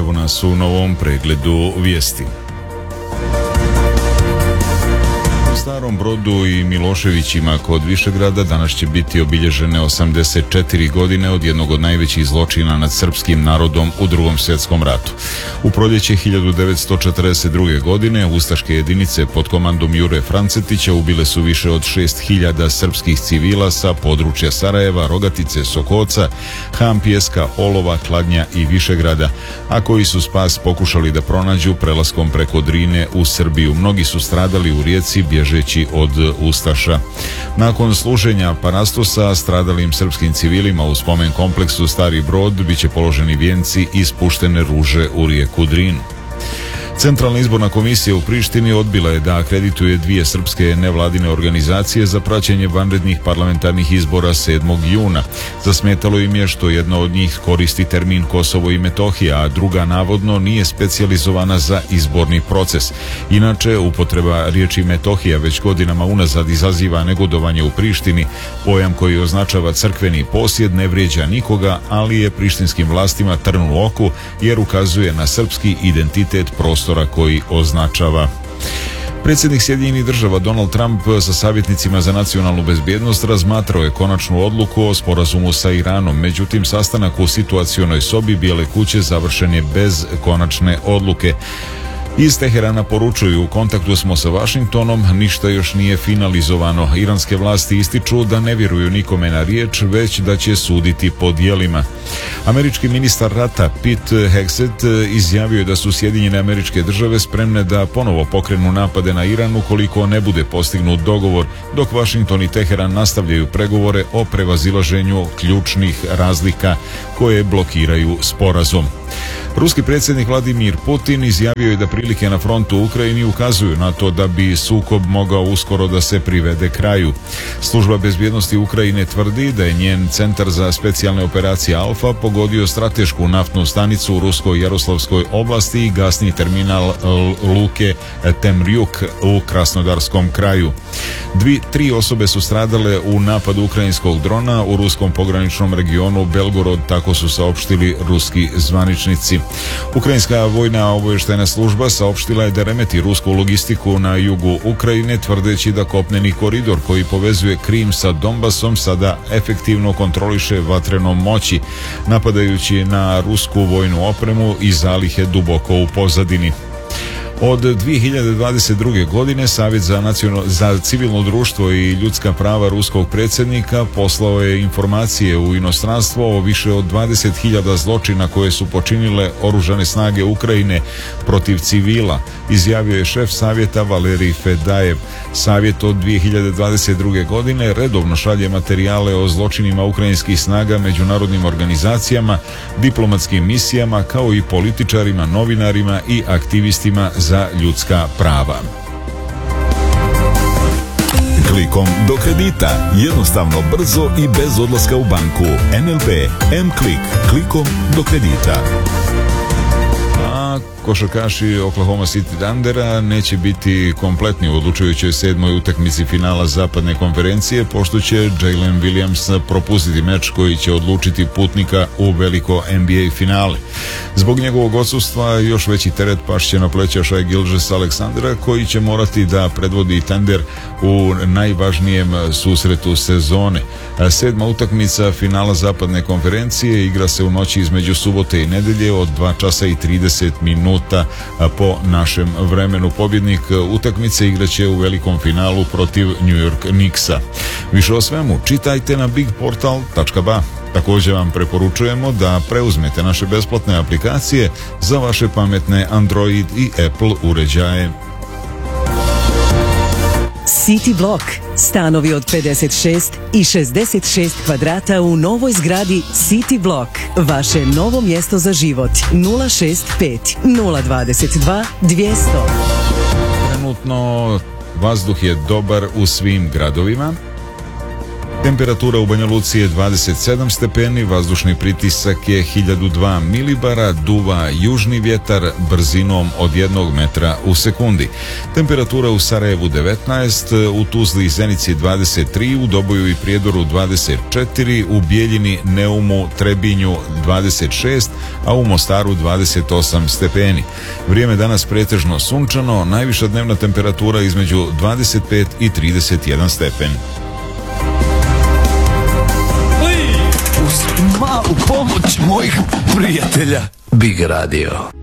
evo nas u novom pregledu vijesti. U Starom Brodu i Miloševićima kod Višegrada danas će biti obilježene 84 godine od jednog od najvećih zločina nad srpskim narodom u Drugom svjetskom ratu. U proljeće 1942. godine ustaške jedinice pod komandom Jure Francetića ubile su više od 6000 srpskih civila sa područja Sarajeva, Rogatice, Sokoca, Hampijeska, Olova, Kladnja i Višegrada, a koji su spas pokušali da pronađu prelaskom preko Drine u Srbiju. Mnogi su stradali u rijeci bježeći od ustaša. Nakon služenja parastosa stradalim srpskim civilima u spomen kompleksu Stari Brod biće položeni vijenci i spuštene ruže u rijeku Drinu. Centralna izborna komisija u Prištini odbila je da akredituje dvije srpske nevladine organizacije za praćenje vanrednih parlamentarnih izbora 7. juna. Zasmetalo im je što jedna od njih koristi termin Kosovo i Metohija, a druga navodno nije specijalizovana za izborni proces. Inače, upotreba riječi Metohija već godinama unazad izaziva negodovanje u Prištini. Pojam koji označava crkveni posjed ne vrijeđa nikoga, ali je prištinskim vlastima trn u oku jer ukazuje na srpski identitet prostora koji označava. Predsjednik Sjedinjenih Država Donald Trump sa savjetnicima za nacionalnu bezbjednost razmatrao je konačnu odluku o sporazumu sa Iranom, međutim sastanak u situacionoj sobi Bijele kuće završen je bez konačne odluke. Iz Teherana poručuju, u kontaktu smo sa Vašingtonom, ništa još nije finalizovano. Iranske vlasti ističu da ne vjeruju nikome na riječ, već da će suditi po djelima. Američki ministar rata Pete Hegseth izjavio je da su Sjedinjene Američke Države spremne da ponovo pokrenu napade na Iran ukoliko ne bude postignut dogovor, dok Vašington i Teheran nastavljaju pregovore o prevazilaženju ključnih razlika koje blokiraju sporazum. Ruski predsjednik Vladimir Putin izjavio je da prilike na frontu u Ukrajini ukazuju na to da bi sukob mogao uskoro da se privede kraju. Služba bezbjednosti Ukrajine tvrdi da je njen centar za specijalne operacije Alfa pogodio stratešku naftnu stanicu u ruskoj Jaroslavskoj oblasti i gasni terminal luke Temrjuk u Krasnodarskom kraju. Tri osobe su stradale u napadu ukrajinskog drona u ruskom pograničnom regionu Belgorod, tako su saopštili ruski zvaničnici. Ukrajinska vojna obavještajna služba saopštila je da remeti rusku logistiku na jugu Ukrajine, tvrdeći da kopneni koridor koji povezuje Krim sa Donbasom sada efektivno kontroliše vatrenom moći, napadajući na rusku vojnu opremu i zalihe duboko u pozadini. Od 2022. godine Savjet za civilno društvo i ljudska prava ruskog predsjednika poslao je informacije u inostranstvo o više od 20.000 zločina koje su počinile oružane snage Ukrajine protiv civila, izjavio je šef savjeta Valerij Fedajev. Savjet od 2022. godine redovno šalje materijale o zločinima ukrajinskih snaga međunarodnim organizacijama, diplomatskim misijama, kao i političarima, novinarima i aktivistima za ljudska prava. Klikom do kredita. Jednostavno, brzo i bez odlaska u banku. NLB M-Klik. Klikom do kredita. Košarkaši Oklahoma City Thundera neće biti kompletni u odlučujućoj 7. utakmici finala zapadne konferencije, pošto će Jalen Williams propustiti meč koji će odlučiti putnika u veliko NBA finale. Zbog njegovog odsustva još veći teret pašće na pleća Shai Gilgeous-Alexandera, koji će morati da predvodi Thunder u najvažnijem susretu sezone. 7. utakmica finala zapadne konferencije igra se u noći između subote i nedelje od 2 časa i 30 minuta po našem vremenu. Pobjednik utakmice igraće u velikom finalu protiv New York Knicksa. Više o svemu čitajte na bigportal.ba. Također vam preporučujemo da preuzmete naše besplatne aplikacije za vaše pametne Android i Apple uređaje. City Block. Stanovi od 56 i 66 kvadrata u novoj zgradi City Block. Vaše novo mjesto za život. 065 022 200. Trenutno vazduh je dobar u svim gradovima. Temperatura u Banja Luci je 27 stepeni, vazdušni pritisak je 1002 milibara, duva južni vjetar brzinom od 1 metra u sekundi. Temperatura u Sarajevu 19, u Tuzli i Zenici 23, u Doboju i Prijedoru 24, u Bijeljini, Neumu, Trebinju 26, a u Mostaru 28 stepeni. Vrijeme danas pretežno sunčano, najviša dnevna temperatura između 25 i 31 stepen. Uz malu pomoć mojih prijatelja Big Radio.